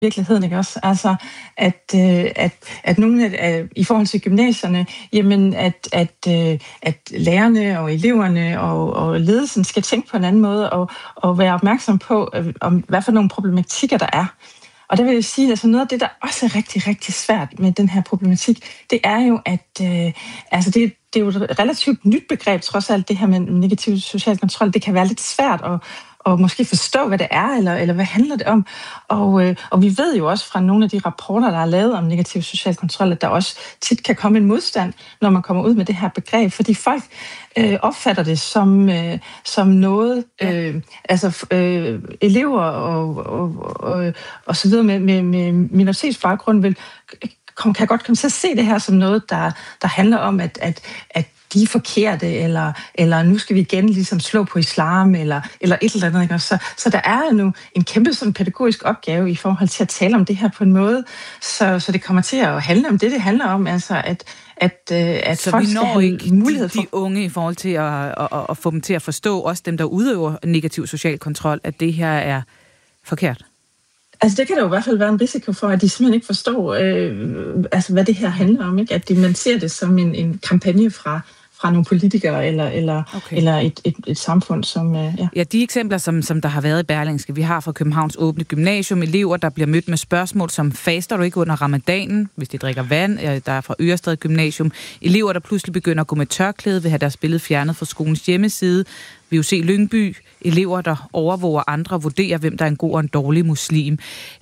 virkeligheden, ikke også? Altså, at nogle af, i forhold til gymnasierne, jamen, at lærerne og eleverne og ledelsen skal tænke på en anden måde og være opmærksom på, om hvad for nogle problematikker der er. Og der vil jeg sige, at altså noget af det, der også er rigtig, rigtig svært med den her problematik, det er jo, at det er jo et relativt nyt begreb, trods alt det her med negativ social kontrol. Det kan være lidt svært at måske forstå, hvad det er, eller hvad handler det om. Og vi ved jo også fra nogle af de rapporter, der er lavet om negativ social kontrol, at der også tit kan komme en modstand, når man kommer ud med det her begreb, fordi folk opfatter det som noget, elever og så videre med minoritetsbaggrund kan godt komme til at se det her som noget, der handler om, at de er forkerte, eller nu skal vi igen ligesom slå på islam, eller et eller andet. Ikke? Så der er nu en kæmpe sådan pædagogisk opgave i forhold til at tale om det her på en måde, så det kommer til at handle om det handler om, altså at så folk vi når skal ikke have mulighed for... de unge i forhold til at få dem til at forstå, også dem, der udøver negativ social kontrol, at det her er forkert. Altså det kan der jo i hvert fald være en risiko for, at de simpelthen ikke forstår, hvad det her handler om. Ikke? At man ser det som en kampagne fra nogle politikere eller et samfund, som... Ja, de eksempler, som der har været i Berlingske, vi har fra Københavns Åbne Gymnasium, elever, der bliver mødt med spørgsmål som, faster du ikke under ramadanen, hvis de drikker vand, der er fra Ørestad Gymnasium, elever, der pludselig begynder at gå med tørklæde, vil have deres billede fjernet fra skolens hjemmeside, vi jo se Lyngby, elever, der overvåger andre og vurderer, hvem der er en god og en dårlig muslim.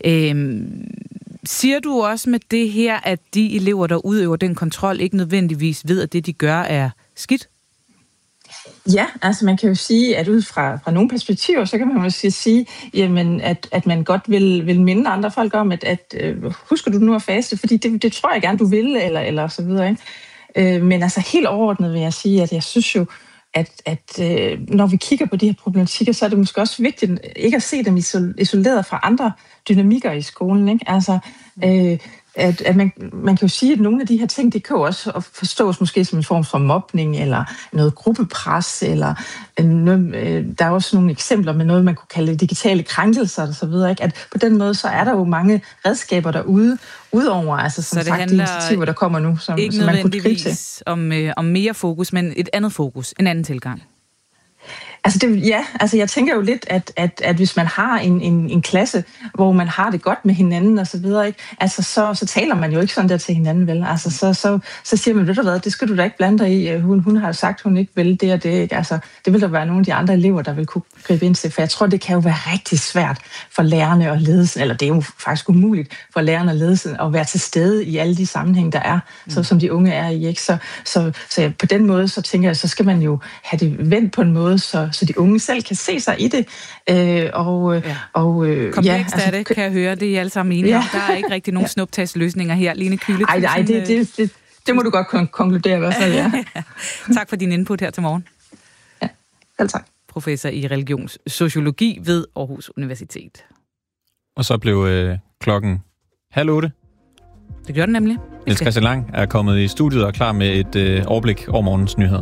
Siger du også med det her, at de elever, der udøver den kontrol, ikke nødvendigvis ved, at det, de gør, er skidt? Ja, altså man kan jo sige, at ud fra nogle perspektiver, så kan man måske sige, jamen, at man godt vil minde andre folk om, at husker du nu at faste, fordi det tror jeg gerne, du vil, eller så videre. Ikke? Men altså helt overordnet vil jeg sige, at jeg synes jo, at når vi kigger på de her problematikker, så er det måske også vigtigt ikke at se dem isoleret fra andre dynamikker i skolen. Ikke? Altså, at man kan jo sige, at nogle af de her ting, det kan jo også forstås måske som en form for mobning, eller noget gruppepres, eller der er også nogle eksempler med noget, man kunne kalde digitale krænkelser og så videre. Ikke? At på den måde, så er der jo mange redskaber derude, udover altså som sagt de initiativer, der kommer nu, som man kunne gribe til. Om mere fokus, men et andet fokus, en anden tilgang. Altså jeg tænker jo lidt, at hvis man har en klasse, hvor man har det godt med hinanden og så videre, ikke? Altså så taler man jo ikke sådan der til hinanden, vel? Altså så siger man, ved du hvad, det skal du da ikke blande dig i. Hun har jo sagt, hun ikke vil det og det, ikke? Altså det vil der være nogle af de andre elever, der vil kunne gribe ind til, for jeg tror, det kan jo være rigtig svært for lærerne og ledelsen, eller det er jo faktisk umuligt for lærerne og ledelsen at være til stede i alle de sammenhænge, der er, som de unge er i, ikke? Så på den måde, så tænker jeg, så skal man jo have det vendt på en måde, så de unge selv kan se sig i det. Komplekst er det, kan jeg høre. Det er I alle sammen enige om. Der er ikke rigtig nogen snuptagsløsninger her. Lene Kühle. Nej, det må du godt konkludere i hvert fald, ja. Tak for din input her til morgen. Ja, selv tak. Professor i religionssociologi ved Aarhus Universitet. Og så blev klokken 7:30. Det gjorde den nemlig. Niels Christian Lang er kommet i studiet og klar med et overblik over morgens nyheder.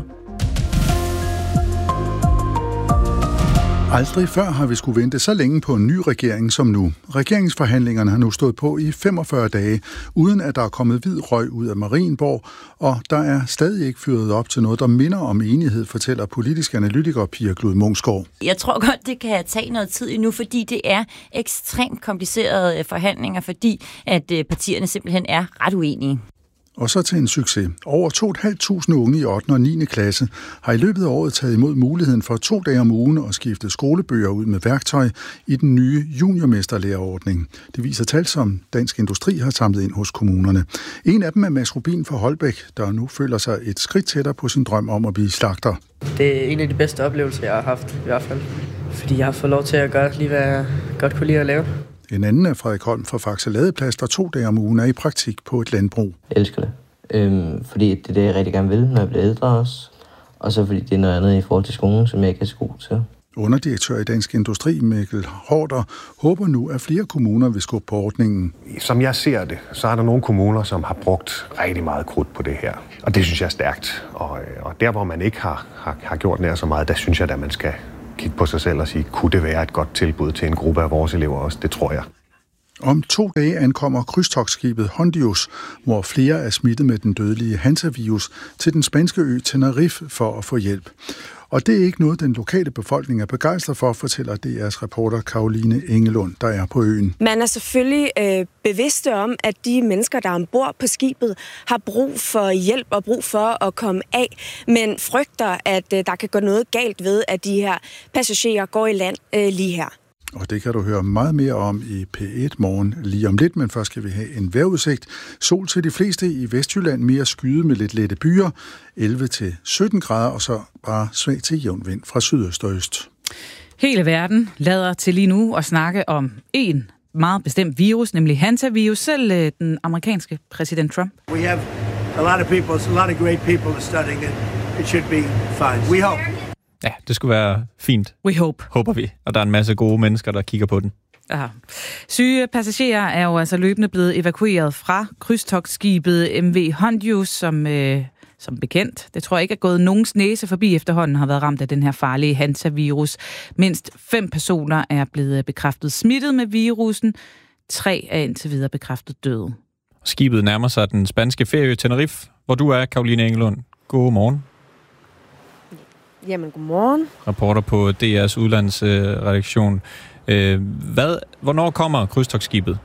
Aldrig før har vi skulle vente så længe på en ny regering som nu. Regeringsforhandlingerne har nu stået på i 45 dage, uden at der er kommet hvid røg ud af Marienborg, og der er stadig ikke fyret op til noget, der minder om enighed, fortæller politisk analytiker Pia Glud Munksgaard. Jeg tror godt, det kan tage noget tid endnu, fordi det er ekstremt komplicerede forhandlinger, fordi at partierne simpelthen er ret uenige. Og så til en succes. Over 2.500 unge i 8. og 9. klasse har i løbet af året taget imod muligheden for 2 dage om ugen at skifte skolebøger ud med værktøj i den nye juniormesterlærerordning. Det viser tal, som Dansk Industri har samlet ind hos kommunerne. En af dem er Mads Rubin fra Holbæk, der nu føler sig et skridt tættere på sin drøm om at blive slagter. Det er en af de bedste oplevelser, jeg har haft i hvert fald. Fordi jeg har fået lov til at gøre lige, hvad jeg godt kunne lide at lave. En anden er Frederik Holm fra Faxe Ladeplads, der 2 dage om ugen er i praktik på et landbrug. Jeg elsker det, fordi det er det, jeg rigtig gerne vil, når jeg bliver ældre også. Og så fordi det er noget andet i forhold til skolen, som jeg ikke er så god til. Underdirektør i Dansk Industri, Mikkel Hårder, håber nu, at flere kommuner vil skubbe på ordningen. Som jeg ser det, så er der nogle kommuner, som har brugt rigtig meget krudt på det her. Og det synes jeg er stærkt. Og der, hvor man ikke har gjort nær så meget, der synes jeg, at man skal kigge på sig selv og sige, kunne det være et godt tilbud til en gruppe af vores elever også? Det tror jeg. Om 2 dage ankommer krydstogtskibet Hondius, hvor flere er smittet med den dødelige hantavirus, til den spanske ø Tenerife for at få hjælp. Og det er ikke noget, den lokale befolkning er begejstret for, fortæller DR's reporter Caroline Engelund, der er på øen. Man er selvfølgelig bevidste om, at de mennesker, der er ombord på skibet, har brug for hjælp og brug for at komme af, men frygter, at der kan gå noget galt ved, at de her passagerer går i land lige her. Og det kan du høre meget mere om i P1 Morgen lige om lidt, men først skal vi have en vejrudsigt. Sol til de fleste i Vestjylland, mere skyde med lidt lette byer, 11-17 grader, og så bare svag til jævn vind fra sydøst og øst. Hele verden lader til lige nu at snakke om en meget bestemt virus, nemlig hantavirus. Selv den amerikanske præsident Trump. We have a lot of people, a lot of great people studying it. It should be fine. We hope. Ja, det skulle være fint. We hope. Håber vi. Og der er en masse gode mennesker, der kigger på den. Aha. Syge passagerer er jo altså løbende blevet evakueret fra krydstogtskibet MV Hondius, som bekendt. Det tror jeg ikke er gået nogens næse forbi efterhånden har været ramt af den her farlige hantavirus. Mindst 5 personer er blevet bekræftet smittet med virusen. 3 er indtil videre bekræftet døde. Skibet nærmer sig den spanske ferieø Tenerife, hvor du er, Caroline Engelund. God morgen. Jamen, godmorgen. Reporter på DR's udlandsredaktion. Hvornår kommer krydstogtskibet?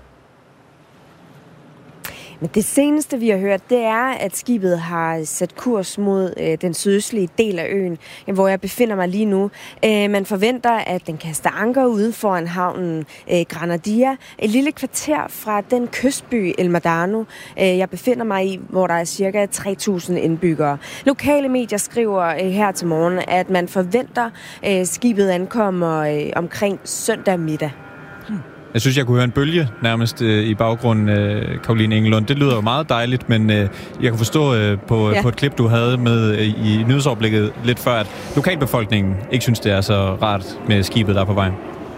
Men det seneste, vi har hørt, det er, at skibet har sat kurs mod den sydøstlige del af øen, hvor jeg befinder mig lige nu. Man forventer, at den kaster anker ude foran havnen Granadilla, et lille kvarter fra den kystby El Madano, jeg befinder mig i, hvor der er cirka 3.000 indbyggere. Lokale medier skriver her til morgen, at man forventer, skibet ankommer omkring søndag middag. Jeg synes, jeg kunne høre en bølge nærmest i baggrunden, Caroline Engelund. Det lyder jo meget dejligt, men jeg kan forstå på et klip, du havde med i nyhedsoverblikket lidt før, at lokalbefolkningen ikke synes, det er så rart med skibet, der er på vejen.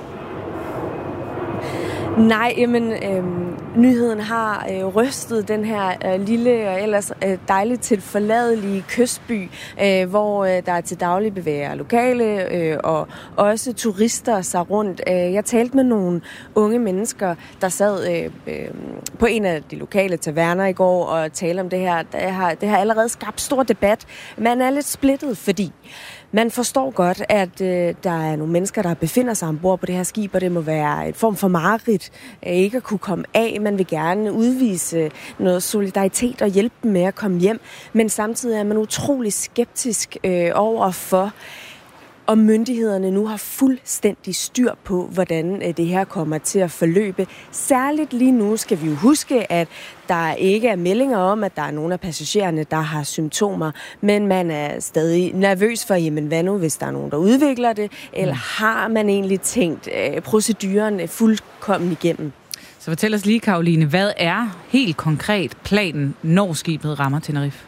Nej, jamen, nyheden har rystet den her lille og ellers dejligt tilforladelige kystby, hvor der til daglig bevæger lokale og også turister sig rundt. Jeg talte med nogle unge mennesker, der sad på en af de lokale taverner i går og talte om det her. Det har allerede skabt stor debat. Man er lidt splittet, fordi man forstår godt, at der er nogle mennesker, der befinder sig ombord på det her skib, og det må være et form for mareridt ikke at kunne komme af. Man vil gerne udvise noget solidaritet og hjælpe dem med at komme hjem, men samtidig er man utrolig skeptisk over for, om myndighederne nu har fuldstændig styr på, hvordan det her kommer til at forløbe. Særligt lige nu skal vi jo huske, at der ikke er meldinger om, at der er nogle af passagererne, der har symptomer, men man er stadig nervøs for, jamen hvad nu, hvis der er nogen, der udvikler det, eller har man egentlig tænkt proceduren fuldkommen igennem? Så fortæl os lige, Caroline, hvad er helt konkret planen, når skibet rammer Tenerife?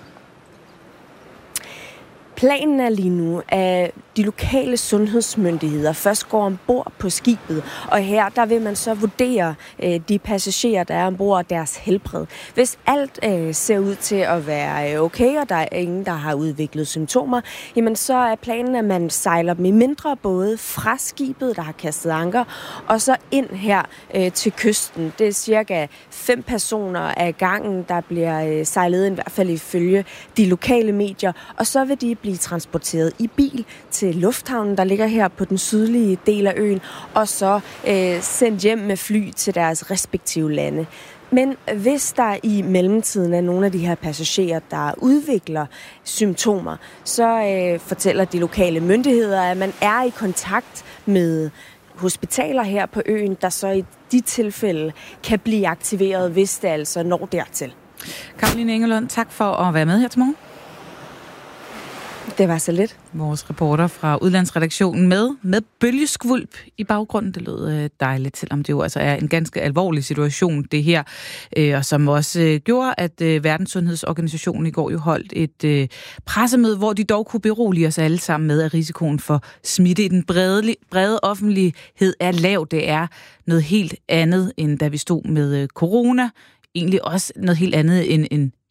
Planen er lige nu, at de lokale sundhedsmyndigheder først går ombord på skibet, og her der vil man så vurdere de passagerer, der er ombord, deres helbred. Hvis alt ser ud til at være okay, og der er ingen, der har udviklet symptomer, jamen så er planen, at man sejler dem i mindre både fra skibet, der har kastet anker, og så ind her til kysten. Det er cirka 5 personer af gangen, der bliver sejlet ind, i hvert fald ifølge de lokale medier, og så vil de blive transporteret i bil til lufthavnen, der ligger her på den sydlige del af øen, og så sendt hjem med fly til deres respektive lande. Men hvis der i mellemtiden er nogle af de her passagerer, der udvikler symptomer, så fortæller de lokale myndigheder, at man er i kontakt med hospitaler her på øen, der så i de tilfælde kan blive aktiveret, hvis det altså når dertil. Caroline Engelund, tak for at være med her til morgen. Det var så lidt. Vores reporter fra udlandsredaktionen med bølgeskvulp i baggrunden. Det lød dejligt, selvom det jo altså er en ganske alvorlig situation, det her. Og som også gjorde, at Verdenssundhedsorganisationen i går jo holdt et pressemøde, hvor de dog kunne berolige os alle sammen med, at risikoen for smitte i den brede offentlighed er lav. Det er noget helt andet, end da vi stod med corona. Egentlig også noget helt andet end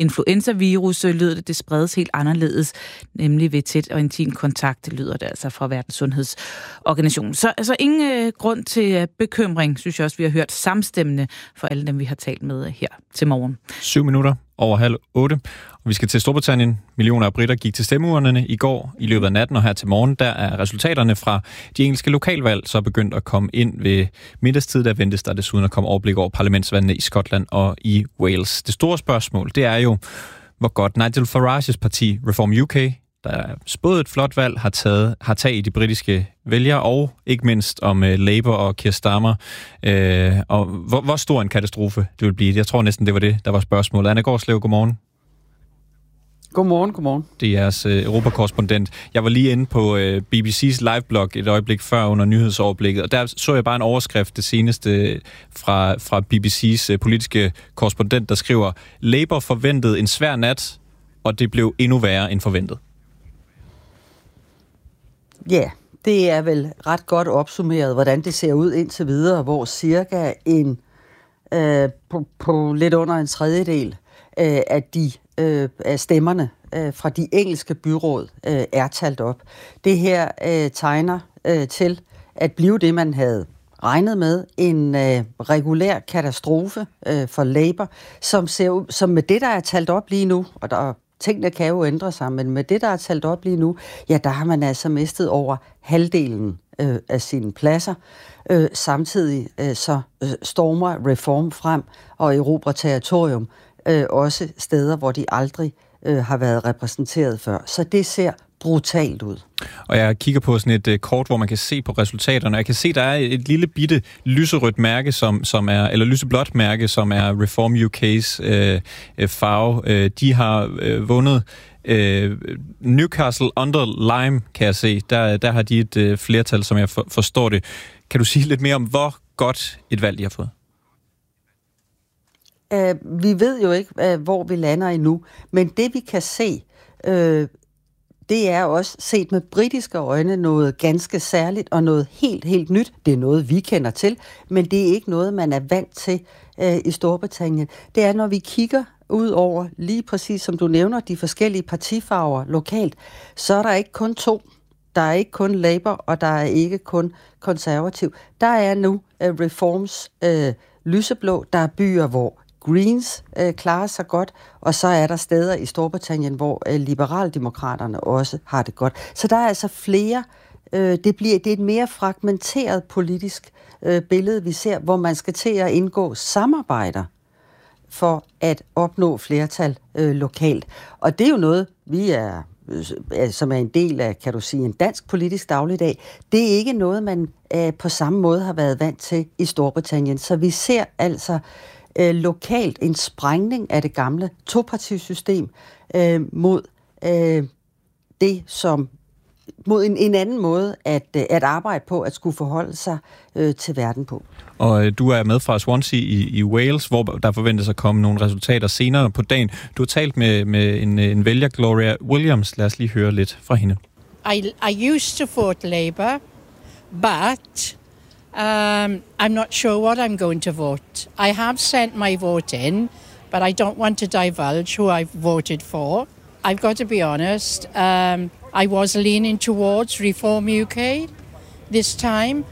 influenzavirus, lyder det spredes helt anderledes, nemlig ved tæt og intim kontakt, lyder det altså fra Verdenssundhedsorganisationen. Så altså ingen grund til bekymring, synes jeg også, vi har hørt samstemmende for alle dem, vi har talt med her til morgen. 7 minutter over 7:30. Og vi skal til Storbritannien. Millioner af britter gik til stemmeurnerne i går i løbet af natten, og her til morgen, der er resultaterne fra de engelske lokalvalg så begyndt at komme ind ved middagstid. Der ventes der desuden at komme overblik over parlamentsvalgene i Skotland og i Wales. Det store spørgsmål, det er jo, hvor godt Nigel Farages parti Reform UK, der er spået et flot valg, har tag i de britiske vælgere, og ikke mindst om Labour og Keir Starmer. Og hvor stor en katastrofe det vil blive. Jeg tror næsten, det var det, der var spørgsmålet. Anna Gårdslev, godmorgen. Godmorgen. Det er jeres europakorrespondent. Jeg var lige inde på BBC's liveblog et øjeblik før under nyhedsoverblikket, og der så jeg bare en overskrift, det seneste fra BBC's politiske korrespondent, der skriver: Labour forventede en svær nat, og det blev endnu værre end forventet. Ja, det er vel ret godt opsummeret, hvordan det ser ud indtil videre, hvor cirka på lidt under en tredjedel af stemmerne fra de engelske byråd er talt op. Det her tegner til at blive det, man havde regnet med, en regulær katastrofe for Labour, som ser ud som med det, der er talt op lige nu, og tingene kan jo ændre sig, men med det, der er talt op lige nu, ja, der har man altså mistet over halvdelen af sine pladser. Samtidig så stormer Reform frem og erobrer territorium, også steder, hvor de aldrig har været repræsenteret før. Så det ser brutalt ud. Og jeg kigger på sådan et kort, hvor man kan se på resultaterne. Jeg kan se, der er et lille bitte lyserødt mærke, som er, eller lyseblåt mærke, som er Reform UK's farve. De har vundet Newcastle under Lyme, kan jeg se. Der har de et flertal, som jeg forstår det. Kan du sige lidt mere om, hvor godt et valg de har fået? Vi ved jo ikke, hvor vi lander endnu, men det vi kan se, det er også set med britiske øjne noget ganske særligt og noget helt nyt. Det er noget, vi kender til, men det er ikke noget, man er vant til i Storbritannien. Det er, når vi kigger ud over, lige præcis som du nævner, de forskellige partifarver lokalt, så er der ikke kun to. Der er ikke kun Labour, og der er ikke kun konservativ. Der er nu Reforms lyseblå. Der er byer, hvor Greens klarer sig godt, og så er der steder i Storbritannien, hvor liberaldemokraterne også har det godt. Så der er altså flere. Det er et mere fragmenteret politisk billede, vi ser, hvor man skal til at indgå samarbejder for at opnå flertal lokalt. Og det er jo noget, vi som er en del af, kan du sige, en dansk politisk dagligdag. Det er ikke noget, man på samme måde har været vant til i Storbritannien. Så vi ser altså lokalt en sprængning af det gamle topartisystem mod det som mod en anden måde at arbejde på, at skulle forholde sig til verden på. Og du er med fra Swansea i Wales, hvor der forventes at komme nogle resultater senere på dagen. Du har talt med en vælger, Gloria Williams. Lad os lige høre lidt fra hende. I used to vote Labour, but I'm not sure what I'm going to vote. I have sent my vote in, but I don't want to divulge who I've voted for. I've got to be honest. I was leaning towards Reform UK this time.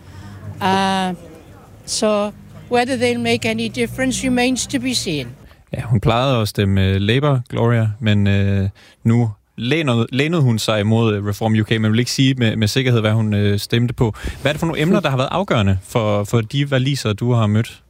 So whether they'll make any difference remains to be seen. Ja, hun plejede at stemme Labour, Gloria, men nu lænede hun sig imod Reform UK, men vil ikke sige med sikkerhed, hvad hun stemte på. Hvad er det for nogle emner, der har været afgørende for de valiser, du har mødt?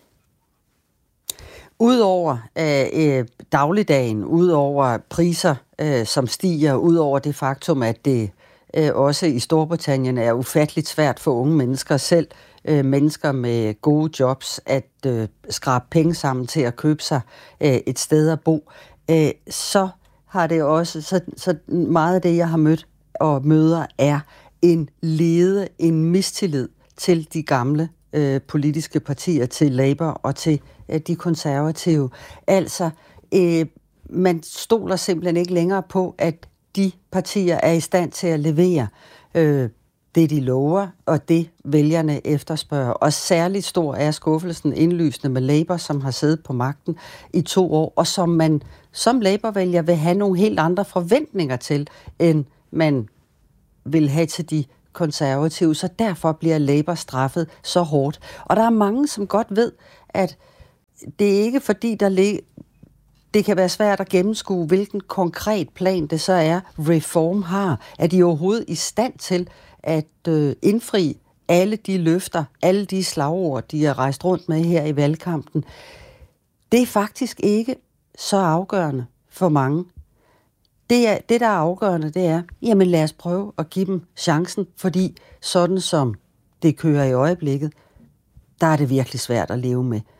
Udover dagligdagen, udover priser, som stiger, udover det faktum, at det også i Storbritannien er ufatteligt svært for unge mennesker selv, mennesker med gode jobs, at skrabe penge sammen til at købe sig et sted at bo, så har det også, så meget af det, jeg har mødt og møder, er en mistillid til de gamle politiske partier, til Labour og til de konservative. Altså, man stoler simpelthen ikke længere på, at de partier er i stand til at levere det, de lover, og det vælgerne efterspørger. Og særligt stor er skuffelsen indlysende med Labour, som har siddet på magten i 2 år, og som man som Labour-vælger vil have nogle helt andre forventninger til, end man vil have til de konservative. Så derfor bliver Labour straffet så hårdt. Og der er mange, som godt ved, at det er ikke fordi, det kan være svært at gennemskue, hvilken konkret plan det så er, Reform har. Er de overhovedet i stand til at indfri alle de løfter, alle de slagord, de har rejst rundt med her i valgkampen? Det er faktisk ikke så afgørende for mange. Det, der er afgørende, det er, jamen lad os prøve at give dem chancen, fordi sådan som det kører i øjeblikket, der er det virkelig svært at leve med.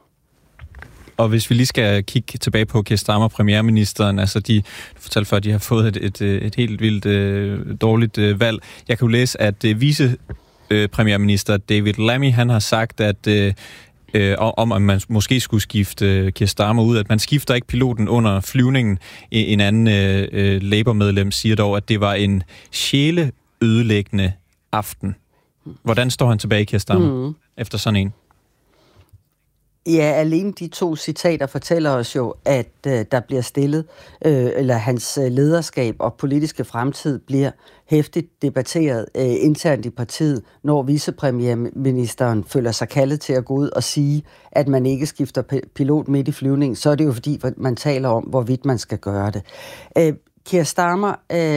Og hvis vi lige skal kigge tilbage på Keir Starmer, premierministeren, altså du fortalte før, at de har fået et helt vildt dårligt valg. Jeg kan jo læse, at vicepremierminister David Lammy, han har sagt, at om man måske skulle skifte Keir Starmer ud, at man skifter ikke piloten under flyvningen. En anden Labour-medlem siger dog, at det var en sjæleødelæggende aften. Hvordan står han tilbage, Keir Starmer, efter sådan en? Ja, alene de 2 citater fortæller os jo, at der bliver stillet, eller hans lederskab og politiske fremtid bliver hæftigt debatteret internt i partiet, når vicepremierministeren føler sig kaldet til at gå ud og sige, at man ikke skifter pilot midt i flyvningen, så er det jo fordi, man taler om, hvorvidt man skal gøre det. Keir Starmer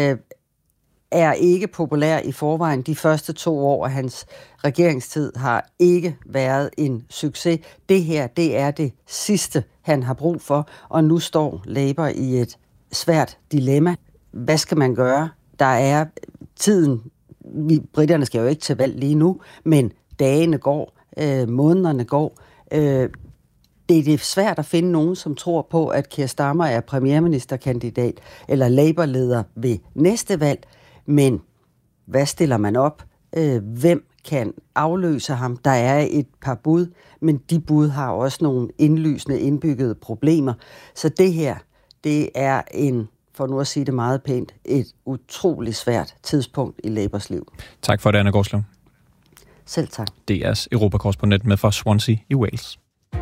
er ikke populær i forvejen. De første 2 år af hans regeringstid har ikke været en succes. Det her, det er det sidste, han har brug for, og nu står Labour i et svært dilemma. Hvad skal man gøre? Der er tiden, britterne skal jo ikke til valg lige nu, men dagene går, månederne går. Det er svært at finde nogen, som tror på, at Keir Starmer er premierministerkandidat eller Labour-leder ved næste valg. Men hvad stiller man op? Hvem kan afløse ham? Der er et par bud, men de bud har også nogle indlysende indbyggede problemer. Så det her, det er for nu at sige det meget pænt, et utroligt svært tidspunkt i Labours liv. Tak for det, Anna Gårdslev. Selv tak. DR's Europakorrespondent med fra Swansea i Wales.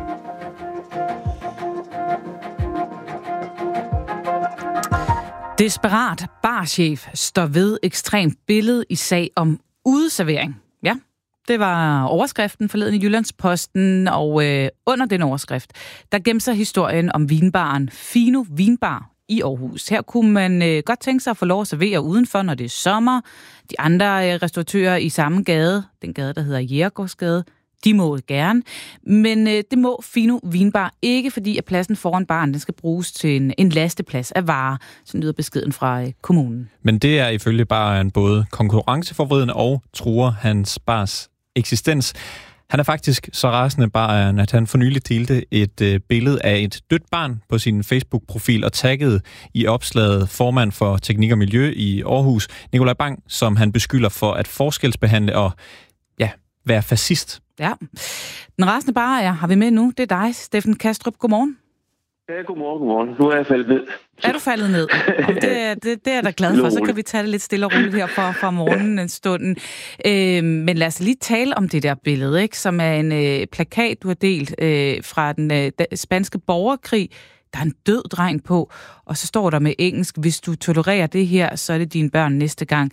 Desperat barchef står ved ekstremt billede i sag om udeservering. Ja, det var overskriften forleden i Jyllandsposten, og under den overskrift, der gemte sig historien om vinbaren Fino Vinbar i Aarhus. Her kunne man godt tænke sig at få lov at servere udenfor, når det er sommer. De andre restauratører i samme gade, den gade, der hedder Jægergårdsgade, de må gerne, men det må Fino Vinbar ikke, fordi at pladsen foran baren den skal bruges til en lasteplads af varer, som lyder beskeden fra kommunen. Men det er ifølge baren både konkurrenceforvridende og truer hans bars eksistens. Han er faktisk så rasende baren, at han for nylig delte et billede af et dødt barn på sin Facebook-profil og taggede i opslaget formand for Teknik og Miljø i Aarhus, Nikolaj Bang, som han beskylder for at forskelsbehandle og være fascist. Ja. Den rasende barer har vi med nu. Det er dig, Steffen Kastrup. Godmorgen. Ja, godmorgen. Nu er jeg faldet ned. Er du faldet ned? Det er jeg da glad for. Så kan vi tage det lidt stille og roligt her fra morgenen en stund. Men lad os lige tale om det der billede, ikke? Som er en plakat, du har delt fra den spanske borgerkrig. Der er en død dreng på, og så står der med engelsk, hvis du tolererer det her, så er det dine børn næste gang.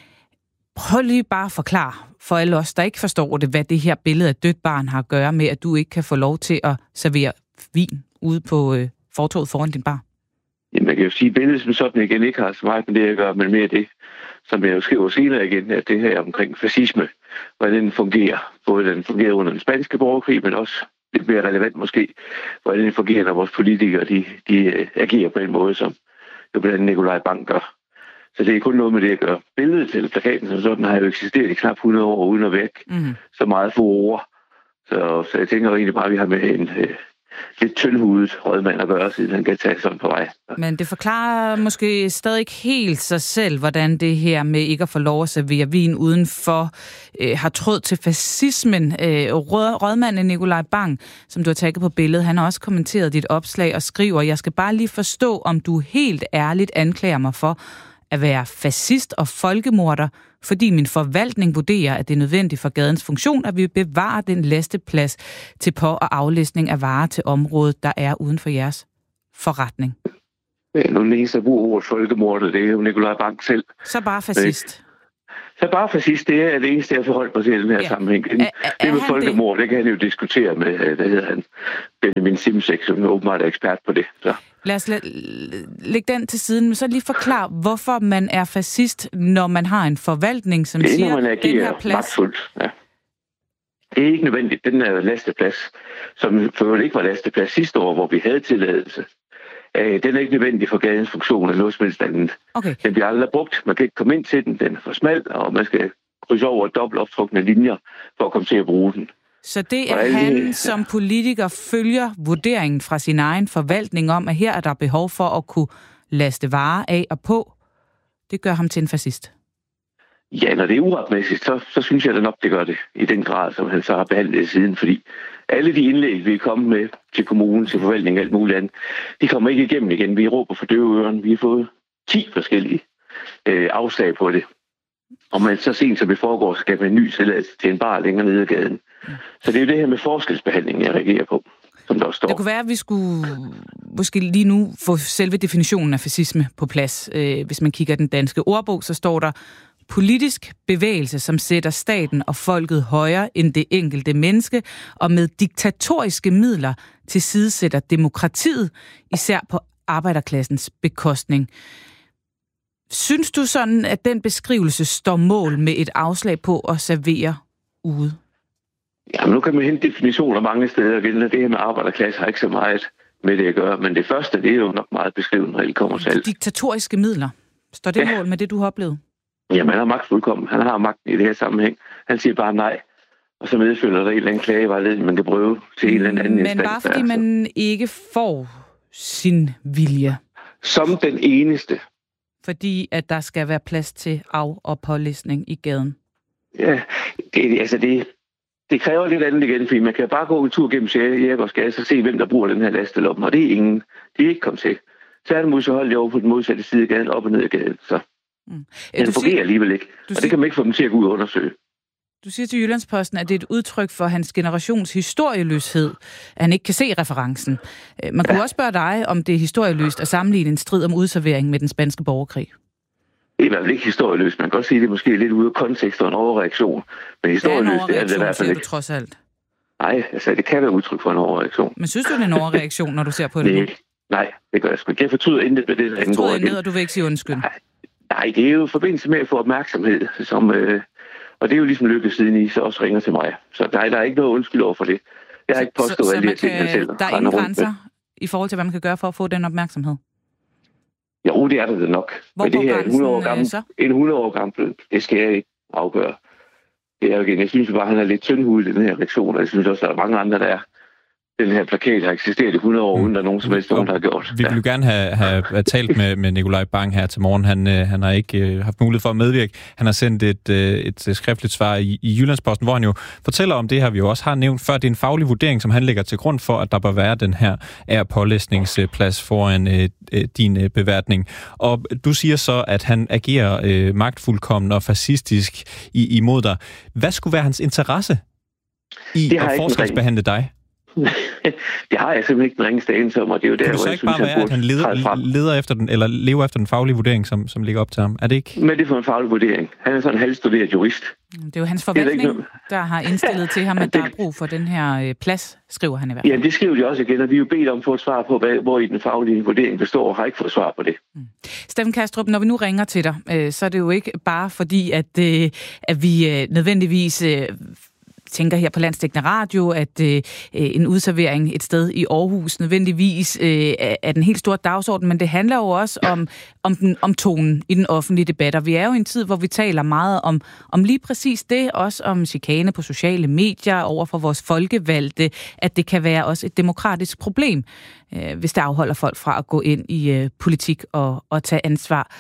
Prøv lige bare at forklare for alle os, der ikke forstår det, hvad det her billede af dødt barn har at gøre med, at du ikke kan få lov til at servere vin ude på fortovet foran din bar. Jamen, man kan jo sige, at billedet som sådan igen ikke har så meget med det at gøre, men mere det, som jeg jo skriver senere igen, at det her omkring fascisme, hvordan den fungerer. Både den fungerer under den spanske borgerkrig, men også lidt mere relevant måske, hvordan den fungerer, når vores politikere de agerer på en måde, som jo blandt andet Nikolaj Bang gør. Så det er kun noget med det at gøre. Billedet til plakaten som sådan har jo eksisteret i knap 100 år uden at vække så meget furore. Så jeg tænker egentlig bare, at vi har med en lidt tyndhudet rådmand at gøre, siden han kan tage sådan på vej. Men det forklarer måske stadig ikke helt sig selv, hvordan det her med ikke at få lov at servere vin udenfor har tråd til fascismen. Rådmanden Nikolaj Bang, som du har taget på billedet, han har også kommenteret dit opslag og skriver, jeg skal bare lige forstå, om du helt ærligt anklager mig for at være fascist og folkemorder, fordi min forvaltning vurderer, at det er nødvendigt for gadens funktion, at vi bevarer den lasteplads til på- og aflæsning af varer til området, der er uden for jeres forretning. Ja, nu den eneste, der bruger ordet folkemord, det er jo Nikolaj Bang selv. Så bare fascist. Så bare fascist, det er det eneste, jeg forholdt mig til i den her sammenhæng. Det med folkemord, det kan han jo diskutere med, hvad hedder han, Benjamin Simsek, som åbenbart er ekspert på det. Så. Lad os lægge den til siden, men så lige forklare, hvorfor man er fascist, når man har en forvaltning, som det er, siger, man den her plads... magtfuldt, ja. Det er ikke nødvendigt. Den er lasteplads, som for ikke var lasteplads sidste år, hvor vi havde tilladelse. Den er ikke nødvendig for gadens funktion eller noget som helst andet. Okay. Den bliver aldrig brugt. Man kan ikke komme ind til den. Den er for smal, og man skal krydse over dobbelt optrukne linjer for at komme til at bruge den. Så det er han som politiker følger vurderingen fra sin egen forvaltning om, at her er der behov for at kunne laste varer af og på. Det gør ham til en fascist. Ja, når det er uretmæssigt, så synes jeg da nok, det gør det i den grad, som han så har behandlet siden. Fordi alle de indlæg, vi er kommet med til kommunen, til forvaltningen og alt muligt andet, de kommer ikke igennem igen. Vi råber for døve øren. Vi har fået 10 forskellige afslag på det. Og man så sent som i foregår, skal man en ny tilladelse til en bar længere nede ad gaden. Så det er jo det her med forskelsbehandling, jeg reagerer på, som der står. Det kunne være, at vi skulle måske lige nu få selve definitionen af fascisme på plads. Hvis man kigger i den danske ordbog, så står der politisk bevægelse, som sætter staten og folket højere end det enkelte menneske, og med diktatoriske midler tilsidesætter demokratiet, især på arbejderklassens bekostning. Synes du sådan, at den beskrivelse står mål med et afslag på at servere ude? Jamen, nu kan man hente definitioner mange steder igen, og det her med arbejderklasse har ikke så meget med det at gøre, men det første, det er jo nok meget beskrivende, når det kommer selv. Diktatoriske midler. Står det mål med det, du har oplevet? Jamen, han har magt fuldkommen. Han har magten i det her sammenhæng. Han siger bare nej, og så medfølger der en eller anden klagevejledning, man kan prøve til en eller anden instans. Men bare fordi man ikke får sin vilje? Som den eneste. Fordi at der skal være plads til af- og pålæsning i gaden? Ja, det kræver lidt andet igen, fordi man kan bare gå en tur gennem Jægergårdsgade og se, hvem der bruger den her lastelomme, og det er ingen. De er ikke kommet til. Så er det måske holdt over på den modsatte side af gaden, op og ned af gaden, så den fungerer alligevel ikke, og det kan man ikke få dem til at gå ud og undersøge. Du siger til Jyllandsposten, at det er et udtryk for hans generations historieløshed, at han ikke kan se referencen. Man kunne også spørge dig, om det er historieløst at sammenligne en strid om udservering med den spanske borgerkrig. Det er i hvert fald ikke historieløst. Man kan godt sige, at det er måske lidt ude af kontekst og en overreaktion. Men historieløst det er det i hvert fald ikke. Du trods alt. Nej, altså det kan være udtryk for en overreaktion. Men synes du, det er en overreaktion, når du ser på det nu? Nej, det gør jeg sgu ikke. Jeg fortryder intet med det, der indgår. Fortryder intet, og du vil ikke sige undskyld? Nej, det er jo i forbindelse med at få opmærksomhed, som, og det er jo ligesom lykkedes siden I så også ringer til mig. Så der er ikke noget undskyld over for det. Jeg har ikke påstået alle de ting, jeg selv. Der er ingen grænser i forhold til, hvad man kan gøre for at få den opmærksomhed? Jo, det er det nok. Hvor men det her en 100 år gammel, det skal jeg ikke afgøre. Det er igen. Jeg synes bare, han er lidt tyndhudet i den her reaktion, og jeg synes også, der er mange andre, der er. Den her plakat har eksisteret i 100 år, uden der er nogen som helst, nogen, der har gjort. Vi vil jo gerne have talt med Nikolaj Bang her til morgen. Han har ikke haft mulighed for at medvirke. Han har sendt et skriftligt svar i Jyllandsposten, hvor han jo fortæller om det her, vi jo også har nævnt før. Det er en faglig vurdering, som han lægger til grund for, at der bør være den her pålæsningsplads foran din beværtning. Og du siger så, at han agerer magtfuldkommen og fascistisk imod dig. Hvad skulle være hans interesse i at forskelsbehandle dig? Det har jeg simpelthen ikke den ringeste anelse om, og det er jo der, hvor jeg synes, han leder efter den, eller lever efter den faglige vurdering, som ligger op til ham? Er det ikke? Men det er for en faglig vurdering. Han er sådan en halvstuderet jurist. Det er jo hans forvaltning, der har indstillet til ham, at der er brug for den her plads, skriver han i hvert fald. Ja, det skriver de også igen, og vi er jo bedt om at få et svar på, hvor i den faglige vurdering består, og har ikke fået svar på det. Steffen Kastrup, når vi nu ringer til dig, så er det jo ikke bare fordi, at vi nødvendigvis tænker her på Landsdækkende Radio, at en udservering et sted i Aarhus nødvendigvis er den helt store dagsorden, men det handler jo også om tonen i den offentlige debat. Og vi er jo i en tid, hvor vi taler meget om lige præcis det, også om chikane på sociale medier over for vores folkevalgte, at det kan være også et demokratisk problem, hvis det afholder folk fra at gå ind i politik og tage ansvar.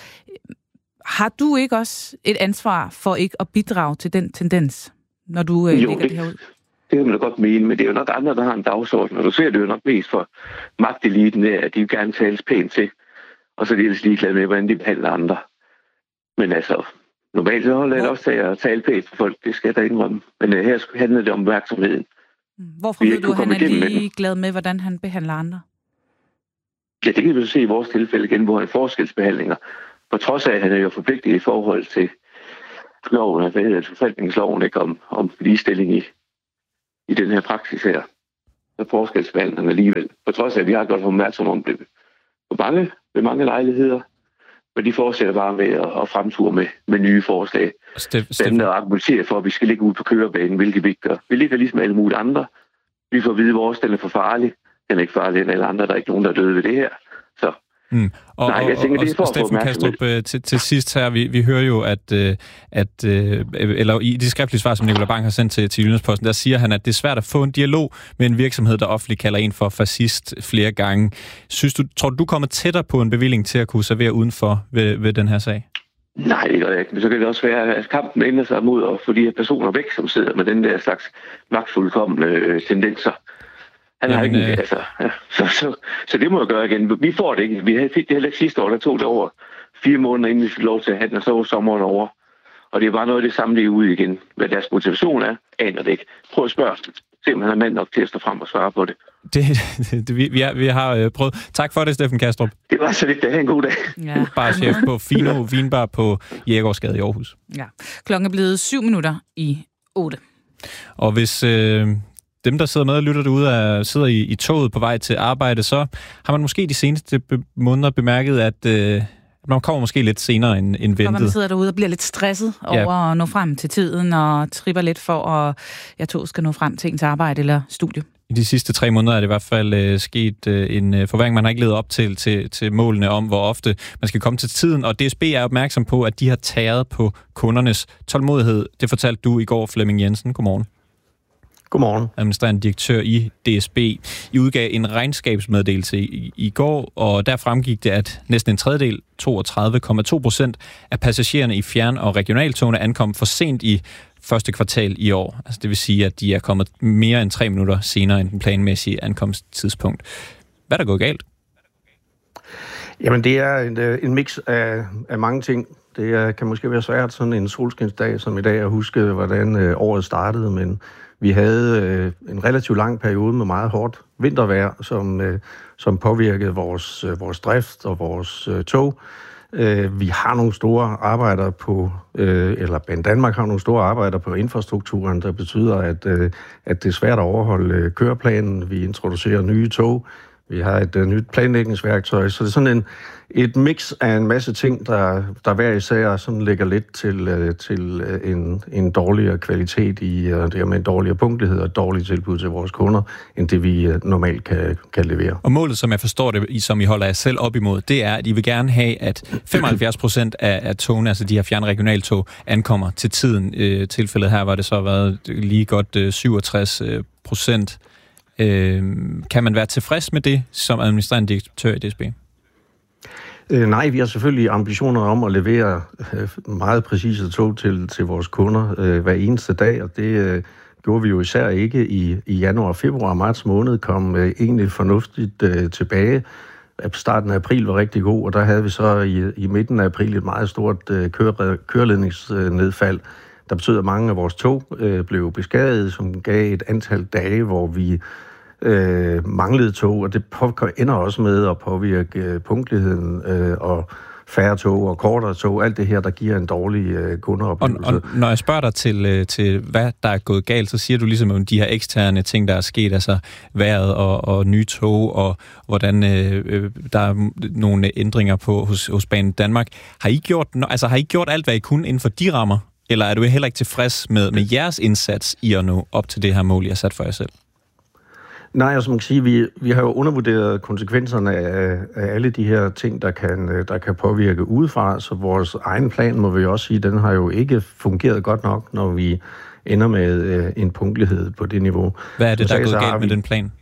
Har du ikke også et ansvar for ikke at bidrage til den tendens, når du lægger det her ud? Det kan man da godt mene, men det er jo nok andre, der har en dagsorden, og du ser det jo nok mest for magteliten, at de gerne tales pænt til, og så er de ellers ligeglade med, hvordan de behandler andre. Men altså, Normalt så holder jeg også til at tale pænt for folk, det skal jeg da indrømme. Men her handler det om opmærksomheden. Hvorfor ved du, at han er lige glad med, hvordan han behandler andre? Ja, det kan vi så se i vores tilfælde igen, hvor han forskelsbehandlinger. På trods af, at han er jo forpligtet i forhold til loven, altså forvaltningsloven, ikke om ligestilling i den her praksis her. Så forskelsbehandler han alligevel. På trods af, at vi har godt opmærksom om det ved mange lejligheder. Men de fortsætter bare med at fremture med nye forslag. Dem, der argumenterer for, at vi skal ligge ud på kørebanen, hvilket vi ikke gør. Vi ligger ligesom alle mulige andre. Vi får at vide, at vores den er for farlig. Den er ikke farlig end alle andre. Der er ikke nogen, der er døde ved det her. Så jeg tænker, det er for at få opmærksomhed. til sidst her, vi hører jo, eller i de skriftlige svar, som Nicolai Bang har sendt til Jyllandsposten, der siger han, at det er svært at få en dialog med en virksomhed, der offentligt kalder en for fascist flere gange. Tror du kommer tættere på en bevilling til at kunne servere udenfor ved den her sag? Nej, det gør jeg ikke. Men så kan det også være, at kampen ender sig mod at få de her personer væk, som sidder med den der slags magtfuldkomne tendenser. Han har ikke, så det må jeg gøre igen. Vi får det ikke. Vi fik det heller ikke sidste år, der tog det over 4 måneder, inden vi fik lov til at have den, og så var sommeren over. Og det er bare noget af det samme, det er ude igen. Hvad deres motivation er, aner det ikke. Prøv at spørge. Se, om han er mand nok til at stå frem og svare på det. Vi har prøvet. Tak for det, Steffen Kastrup. Det var så lidt. Det have en god dag. Ja. Barchef på Fino Vinbar på Jægergårdsgade i Aarhus. Ja. Klokken er blevet 7:07. Og hvis dem, der sidder med og lytter derude, sidder i toget på vej til arbejde, så har man måske de seneste måneder bemærket, at man kommer måske lidt senere end ventet. Og man sidder derude og bliver lidt stresset over at nå frem til tiden, og tripper lidt for, at toget skal nå frem til ens arbejde eller studie. I de sidste 3 måneder er det i hvert fald sket en forværring. Man har ikke levet op til målene om, hvor ofte man skal komme til tiden. Og DSB er opmærksom på, at de har tæret på kundernes tålmodighed. Det fortalte du i går, Flemming Jensen. Godmorgen. Godmorgen. Administrerende direktør i DSB. I udgav en regnskabsmeddelelse i går, og der fremgik det, at næsten en tredjedel, 32,2% af passagererne i fjern- og regionaltogene ankom for sent i første kvartal i år. Altså det vil sige, at de er kommet mere end 3 minutter senere end den planmæssige ankomsttidspunkt. Hvad er der gået galt? Jamen det er en mix af mange ting. Det kan måske være svært sådan en solskinsdag som i dag at huske, hvordan året startede, men vi havde en relativt lang periode med meget hårdt vintervejr, som påvirkede vores drift og vores tog. Vi har nogle store arbejder på, eller Banedanmark har nogle store arbejder på infrastrukturen, der betyder, at det er svært at overholde køreplanen. Vi introducerer nye tog. Vi har et nyt planlægningsværktøj, så det er sådan et mix af en masse ting, der hver især sådan lægger lidt til en dårligere kvalitet og dermed en dårligere punktlighed og et dårligt tilbud til vores kunder, end det vi normalt kan levere. Og målet, som jeg forstår det, som I holder jer selv op imod, det er, at I vil gerne have, at 75% af togene, altså de her fjernregionaltog, ankommer til tiden. Tilfældet her var det så været lige godt 67%. Kan man være tilfreds med det som administrerende direktør i DSB? Nej, vi har selvfølgelig ambitioner om at levere meget præcise tog til vores kunder hver eneste dag, og det gjorde vi jo især ikke i januar, februar og marts måned, kom egentlig fornuftigt tilbage. Starten af april var rigtig god, og der havde vi så i midten af april et meget stort køreledningsnedfald, der betød, at mange af vores tog blev beskadiget, som gav et antal dage, hvor vi manglede tog, og det ender også med at påvirke punktligheden og færre tog og kortere tog, alt det her, der giver en dårlig kundeoplevelse. Og når jeg spørger dig til, hvad der er gået galt, så siger du ligesom om de her eksterne ting, der er sket, altså vejret og nye tog, og hvordan der er nogle ændringer på hos Banedanmark. Har I gjort alt, hvad I kunne inden for de rammer, eller er du heller ikke tilfreds med jeres indsats i at nå op til det her mål, I har sat for jer selv? Nej, altså man kan sige, vi har jo undervurderet konsekvenserne af alle de her ting, der kan påvirke udefra, så vores egen plan, må vi også sige, den har jo ikke fungeret godt nok, når vi ender med en punktlighed på det niveau. Hvad er det, der er gået galt med den plan?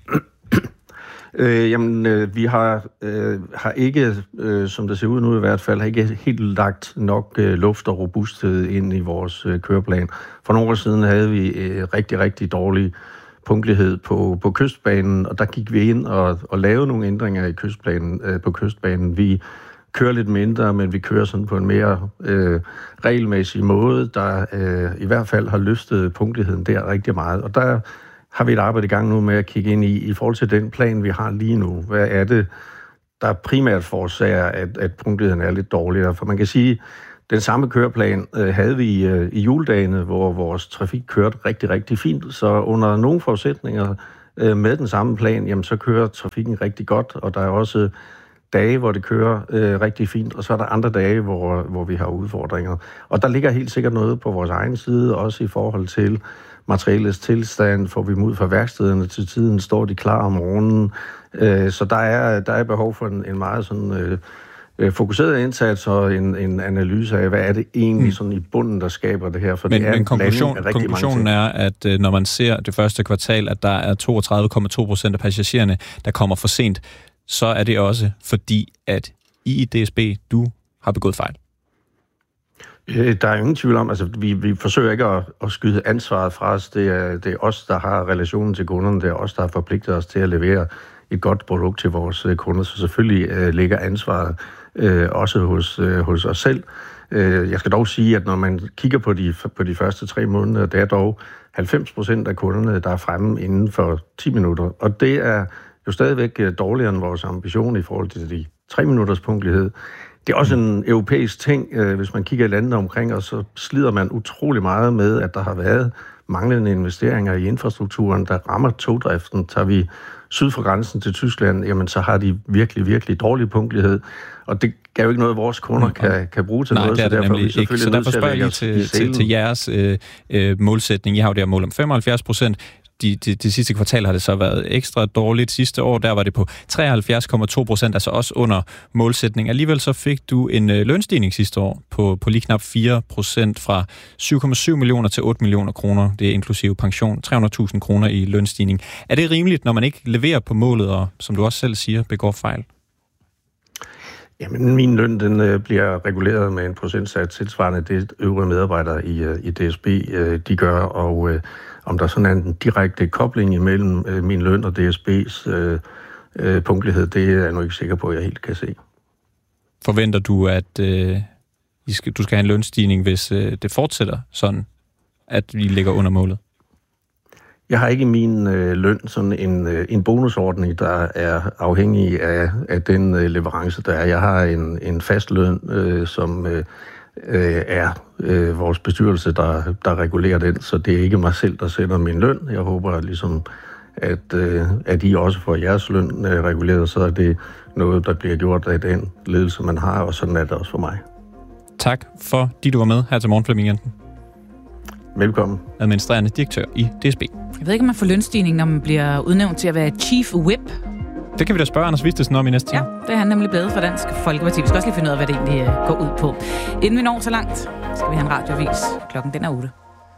Vi har ikke, som det ser ud nu i hvert fald, har ikke helt lagt nok luft og robusthed ind i vores køreplan. For nogle år siden havde vi rigtig, rigtig dårlig punktlighed på kystbanen, og der gik vi ind og lavede nogle ændringer i kystplanen, på kystbanen. Vi kører lidt mindre, men vi kører sådan på en mere regelmæssig måde, der i hvert fald har løftet punktligheden der rigtig meget. Og der har vi et arbejde i gang nu med at kigge ind i forhold til den plan, vi har lige nu. Hvad er det, der primært forårsager, at punktligheden er lidt dårligere? For man kan sige, den samme køreplan havde vi i juledagene, hvor vores trafik kørte rigtig, rigtig fint. Så under nogle forudsætninger med den samme plan, jamen, så kører trafikken rigtig godt, og der er også dage, hvor det kører rigtig fint, og så er der andre dage, hvor vi har udfordringer. Og der ligger helt sikkert noget på vores egen side, også i forhold til materialets tilstand. Får vi dem ud fra værkstederne til tiden, står de klar om morgenen. Så der er behov for en meget sådan fokuseret indsats og en analyse af, hvad er det egentlig sådan i bunden, der skaber det her. For det er men konklusionen er, at når man ser det første kvartal, at der er 32,2% af passagererne, der kommer for sent, så er det også fordi, at i DSB, du har begået fejl. Der er ingen tvivl om, altså vi forsøger ikke at skyde ansvaret fra os. Det er os, der har relationen til kunderne. Det er os, der har forpligtet os til at levere et godt produkt til vores kunder. Så selvfølgelig ligger ansvaret også hos os selv. Jeg skal dog sige, at når man kigger på de første 3 måneder, det er dog 90% af kunderne, der er fremme inden for 10 minutter. Og det er jo stadigvæk dårligere end vores ambition i forhold til de 3 minutters punktlighed. Det er også en europæisk ting. Hvis man kigger i landene omkring os, så slider man utrolig meget med, at der har været manglende investeringer i infrastrukturen, der rammer togdriften. Tager vi syd for grænsen til Tyskland, jamen så har de virkelig, virkelig dårlig punktlighed. Og det gav jo ikke noget, vores kunder kan bruge til noget. Nej, det er det nemlig ikke. Så derfor spørger jeg lige til jeres målsætning. I har jo det her mål om 75%. De sidste kvartal har det så været ekstra dårligt. Sidste år, der var det på 73,2%, altså også under målsætning. Alligevel så fik du en lønstigning sidste år på lige knap 4% fra 7,7 millioner til 8 millioner kroner. Det er inklusive pension. 300.000 kroner i lønstigning. Er det rimeligt, når man ikke leverer på målet, og som du også selv siger, begår fejl? Jamen, min løn, den bliver reguleret med en procentsats tilsvarende det øvrige medarbejdere i DSB, de gør, og om der sådan er en direkte kobling imellem min løn og DSB's punktlighed, det er jeg nu ikke sikker på, at jeg helt kan se. Forventer du, at du skal have en lønstigning, hvis det fortsætter sådan, at vi ligger under målet? Jeg har ikke i min løn sådan en bonusordning, der er afhængig af den leverance, der er. Jeg har en fast løn, som er vores bestyrelse, der regulerer den, så det er ikke mig selv, der sætter min løn. Jeg håber ligesom, at I også får jeres løn reguleret, så er det noget, der bliver gjort af den ledelse, man har, og sådan er det også for mig. Tak, fordi du var med her til morgen, Flemming Jensen. Velkommen. Administrerende direktør i DSB. Jeg ved ikke, om man får lønstigning, når man bliver udnævnt til at være chief whip. Det kan vi da spørge Anders Vistesen om i næste time. Ja, det er han nemlig blevet fra Dansk Folkeparti. Vi skal også lige finde ud af, hvad det egentlig går ud på. Inden vi når så langt, skal vi have en radioavis. Klokken den er 8.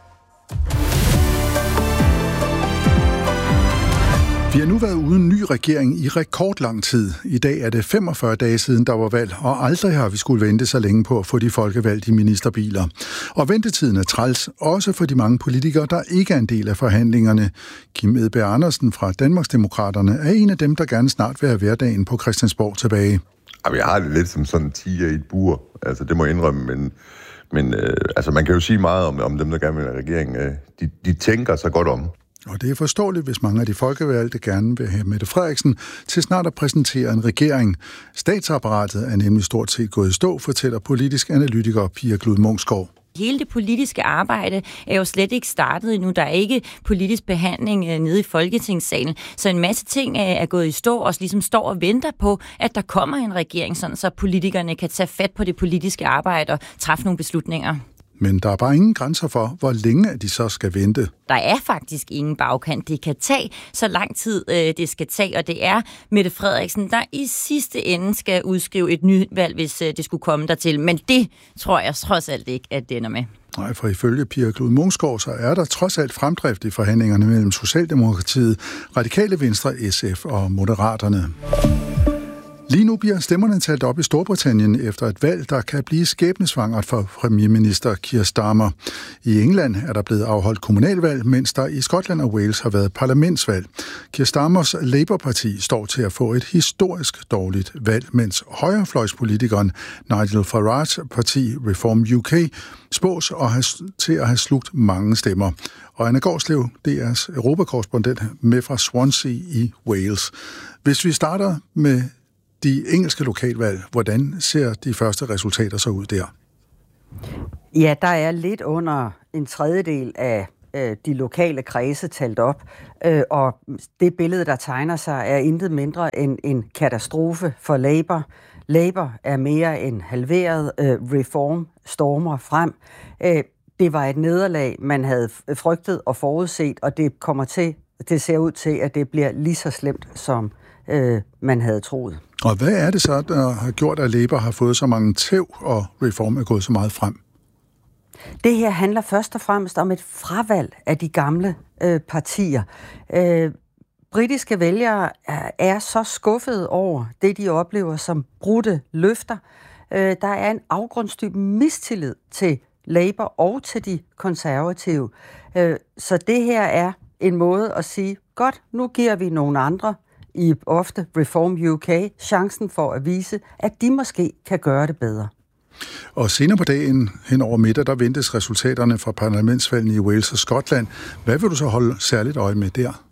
Vi har nu været uden ny regering i rekordlang tid. I dag er det 45 dage siden, der var valg, og aldrig har vi skulle vente så længe på at få de folkevalgte ministerbiler. Og ventetiden er træls, også for de mange politikere, der ikke er en del af forhandlingerne. Kim Edberg Andersen fra Danmarksdemokraterne er en af dem, der gerne snart vil have hverdagen på Christiansborg tilbage. Jamen, jeg har det lidt som sådan en tiger i et bur. Altså, det må jeg indrømme, men altså, man kan jo sige meget om dem, der gerne vil have regeringen. De tænker sig godt om. Og det er forståeligt, hvis mange af de folkevalgte gerne vil have Mette Frederiksen til snart at præsentere en regering. Statsapparatet er nemlig stort set gået i stå, fortæller politisk analytiker Pia Glud Munksgaard. Hele det politiske arbejde er jo slet ikke startet endnu. Der er ikke politisk behandling nede i Folketingssalen. Så en masse ting er gået i stå og ligesom står og venter på, at der kommer en regering, sådan så politikerne kan tage fat på det politiske arbejde og træffe nogle beslutninger. Men der er bare ingen grænser for, hvor længe de så skal vente. Der er faktisk ingen bagkant. Det kan tage så lang tid, det skal tage, og det er Mette Frederiksen, der i sidste ende skal udskrive et nyvalg, hvis det skulle komme dertil. Men det tror jeg trods alt ikke, at det ender med. Nej, for ifølge Pia Glud Munksgaard, så er der trods alt fremdrift i forhandlingerne mellem Socialdemokratiet, Radikale Venstre, SF og Moderaterne. Lige nu bliver stemmerne talt op i Storbritannien efter et valg, der kan blive skæbnesvangert for premierminister Keir Starmer. I England er der blevet afholdt kommunalvalg, mens der i Skotland og Wales har været parlamentsvalg. Keir Starmers Labour-parti står til at få et historisk dårligt valg, mens højrefløjspolitikeren Nigel Farage parti Reform UK spås til at have slugt mange stemmer. Og Anna Gårdslev, DR's europakorrespondent med fra Swansea i Wales. Hvis vi starter med de engelske lokalvalg, hvordan ser de første resultater så ud der? Ja, der er lidt under en tredjedel af de lokale kredse talt op, og det billede, der tegner sig, er intet mindre end en katastrofe for Labour. Labour er mere end halveret, Reform stormer frem. Det var et nederlag, man havde frygtet og forudset, og det ser ud til, at det bliver lige så slemt, som man havde troet. Og hvad er det så, der har gjort, at Labour har fået så mange tæv, og Reform er gået så meget frem? Det her handler først og fremmest om et fravalg af de gamle partier. Britiske vælgere er så skuffede over det, de oplever som brudte løfter. Der er en afgrundsdyb mistillid til Labour og til de konservative. Så det her er en måde at sige, godt, nu giver vi nogle andre, i ofte Reform UK, chancen for at vise, at de måske kan gøre det bedre. Og senere på dagen hen over middag, der ventes resultaterne fra parlamentsvalgene i Wales og Skotland. Hvad vil du så holde særligt øje med der?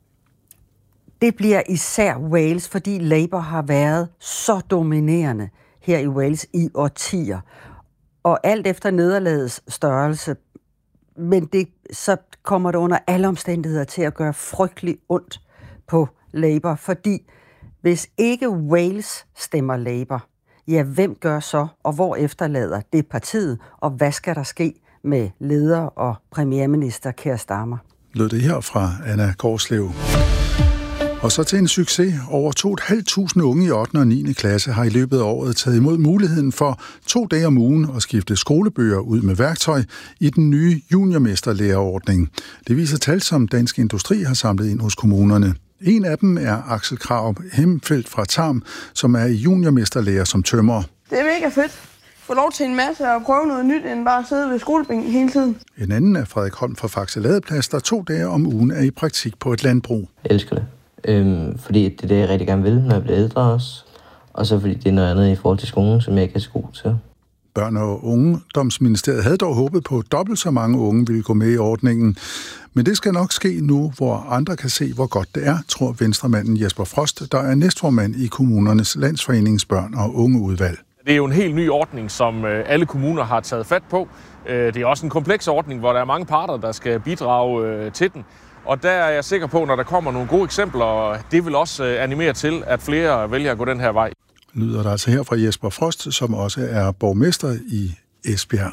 Det bliver især Wales, fordi Labour har været så dominerende her i Wales i årtier. Og alt efter nederlagets størrelse, men så kommer det under alle omstændigheder til at gøre frygtelig ondt på Labour, fordi hvis ikke Wales stemmer Labour, ja, hvem gør så, og hvor efterlader det partiet, og hvad skal der ske med leder og premierminister Keir Starmer? Lød det her fra Anna Gårdslev. Og så til en succes. Over 2.500 unge i 8. og 9. klasse har i løbet af året taget imod muligheden for 2 dage om ugen at skifte skolebøger ud med værktøj i den nye juniormesterlærerordning. Det viser tal, som Dansk Industri har samlet ind hos kommunerne. En af dem er Axel Krav Hemfeldt fra Tarm, som er juniormesterlærer som tømrer. Det er mega fedt. Få lov til en masse og prøve noget nyt, end bare at sidde ved skolebænken hele tiden. En anden er Frederik Holm fra Faxe Ladeplads, der 2 dage om ugen er i praktik på et landbrug. Jeg elsker det. Fordi det er det, jeg rigtig gerne vil, når jeg bliver ældre også. Og så fordi det er noget andet i forhold til skolen, som jeg ikke er så god til. Børn- og Ungdomsministeriet havde dog håbet på, at dobbelt så mange unge ville gå med i ordningen. Men det skal nok ske nu, hvor andre kan se, hvor godt det er, tror venstremanden Jesper Frost, der er næstformand i kommunernes Landsforenings børn- og ungeudvalg. Det er jo en helt ny ordning, som alle kommuner har taget fat på. Det er også en kompleks ordning, hvor der er mange parter, der skal bidrage til den. Og der er jeg sikker på, når der kommer nogle gode eksempler, det vil også animere til, at flere vælger at gå den her vej. Lyder der altså her fra Jesper Frost, som også er borgmester i Esbjerg.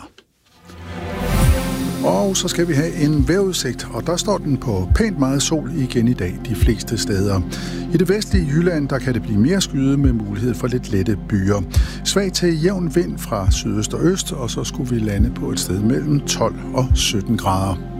Og så skal vi have en vejrudsigt, og der står den på pænt meget sol igen i dag de fleste steder. I det vestlige Jylland, der kan det blive mere skyet med mulighed for lidt lette byer. Svag til jævn vind fra sydøst og øst, og så skulle vi lande på et sted mellem 12 og 17 grader.